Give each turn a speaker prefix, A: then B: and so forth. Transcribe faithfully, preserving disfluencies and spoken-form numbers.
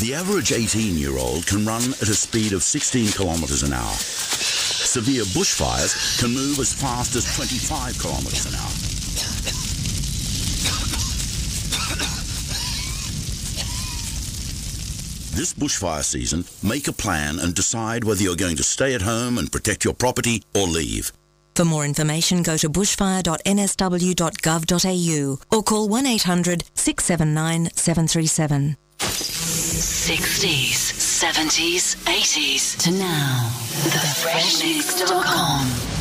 A: The average eighteen-year-old can run at a speed of sixteen kilometres an hour. Severe bushfires can move as fast as twenty-five kilometres an hour. This bushfire season, make a plan and decide whether you're going to stay at home and protect your property or leave.
B: For more information, go to bushfire dot n s w dot gov dot a u or call one eight hundred, six seven nine, seven three seven.
C: sixties, seventies, eighties to now. the fresh mix dot com